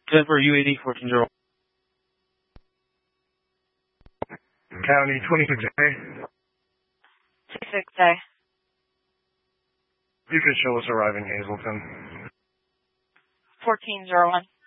Denver UAD 1401. County 26A. 26A. You can show us arriving Hazleton. 1401.